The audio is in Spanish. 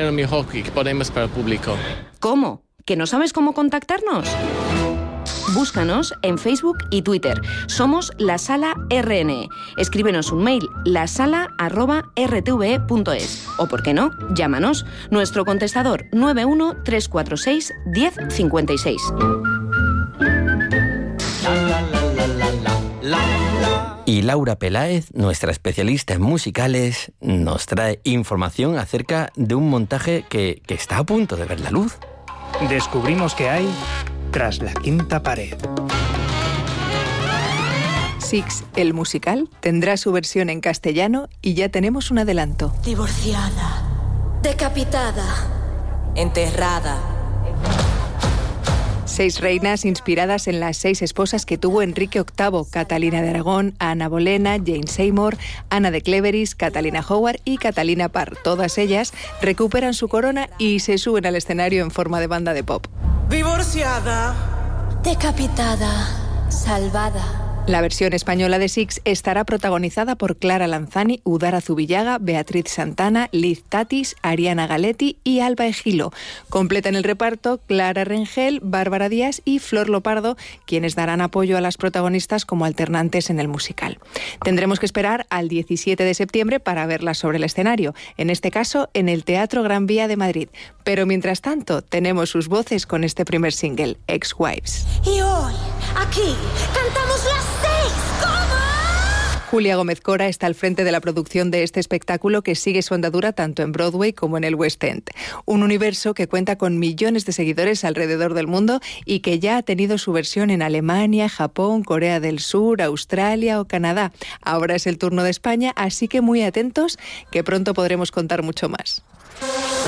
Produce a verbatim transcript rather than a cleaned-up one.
lo mejor que podemos para el público. ¿Cómo? ¿Que no sabes cómo contactarnos? Búscanos en Facebook y Twitter. Somos La Sala R N E. Escríbenos un mail, lasala arroba r t v e punto es. O, ¿por qué no?, llámanos. Nuestro contestador nueve uno tres cuatro seis uno cero cinco seis. Y Laura Peláez, nuestra especialista en musicales, nos trae información acerca de un montaje que, que está a punto de ver la luz. Descubrimos que hay tras la quinta pared. Six, el musical, tendrá su versión en castellano y ya tenemos un adelanto. Divorciada, decapitada, enterrada. Seis reinas inspiradas en las seis esposas que tuvo Enrique octavo, Catalina de Aragón, Ana Bolena, Jane Seymour, Ana de Cleveris, Catalina Howard y Catalina Parr. Todas ellas recuperan su corona y se suben al escenario en forma de banda de pop. Divorciada, decapitada, salvada. La versión española de Six estará protagonizada por Clara Lanzani, Udara Zubillaga, Beatriz Santana, Liz Tatis, Ariana Galetti y Alba Egilo. Completan el reparto Clara Rengel, Bárbara Díaz y Flor Lopardo, quienes darán apoyo a las protagonistas como alternantes en el musical. Tendremos que esperar al diecisiete de septiembre para verlas sobre el escenario, en este caso en el Teatro Gran Vía de Madrid. Pero mientras tanto, tenemos sus voces con este primer single, Ex-Wives. Y hoy, aquí, cantamos las seis. ¿Cómo? Julia Gómez Cora está al frente de la producción de este espectáculo que sigue su andadura tanto en Broadway como en el West End. Un universo que cuenta con millones de seguidores alrededor del mundo y que ya ha tenido su versión en Alemania, Japón, Corea del Sur, Australia o Canadá. Ahora es el turno de España, así que muy atentos, que pronto podremos contar mucho más.